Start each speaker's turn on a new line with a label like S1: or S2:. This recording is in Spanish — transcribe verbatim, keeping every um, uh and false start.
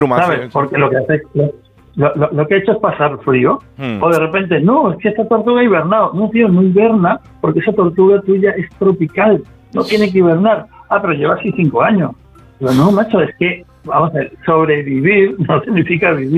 S1: ¿Sabes? Porque lo que hace, lo, lo, lo que he hecho es pasar frío. Hmm. O de repente, no, es que esta tortuga ha hibernado. No, tío, no hiberna porque esa tortuga tuya es tropical. No tiene que hibernar. Ah, pero lleva así cinco años. Pero no, macho, es que, vamos a ver, sobrevivir no significa vivir.